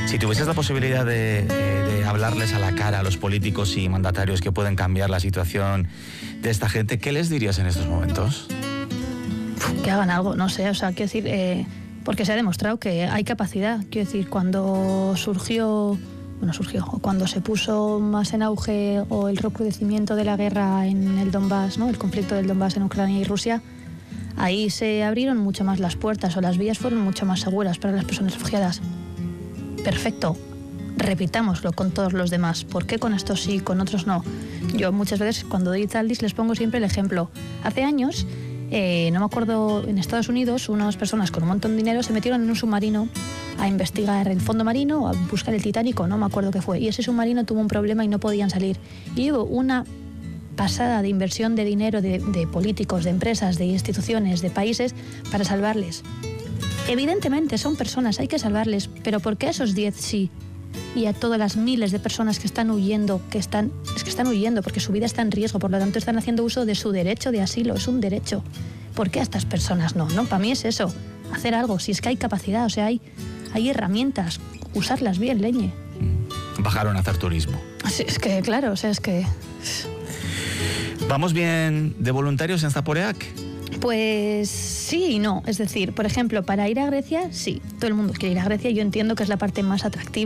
Si tuvieses la posibilidad de hablarles a la cara a los políticos y mandatarios que pueden cambiar la situación de esta gente, ¿qué les dirías en estos momentos? Que hagan algo, no sé, o sea, quiero decir, porque se ha demostrado que hay capacidad. Quiero decir, cuando cuando se puso más en auge o el recrudecimiento de la guerra en el Donbass, ¿no? El conflicto del Donbass en Ucrania y Rusia, ahí se abrieron mucho más las puertas o las vías fueron mucho más seguras para las personas refugiadas. Perfecto, repitámoslo con todos los demás. ¿Por qué con estos sí, con otros no? Yo muchas veces cuando doy Zaldis les pongo siempre el ejemplo. Hace años, no me acuerdo, en Estados Unidos, unas personas con un montón de dinero se metieron en un submarino a investigar el fondo marino o a buscar el Titánico, no me acuerdo qué fue. Y ese submarino tuvo un problema y no podían salir. Y hubo una pasada de inversión de dinero de políticos, de empresas, de instituciones, de países para salvarles. Evidentemente son personas, hay que salvarles, pero ¿por qué a esos 10 sí? Y a todas las miles de personas que están huyendo, están huyendo porque su vida está en riesgo, por lo tanto están haciendo uso de su derecho de asilo, es un derecho. ¿Por qué a estas personas no? No, para mí es eso, hacer algo, si es que hay capacidad, o sea, hay herramientas, usarlas bien, leñe. Bajaron a hacer turismo. Sí, es que, claro, o sea, es que... ¿Vamos bien de voluntarios en Zaporeak? Pues sí y no. Es decir, por ejemplo, para ir a Grecia, sí, todo el mundo quiere ir a Grecia y yo entiendo que es la parte más atractiva.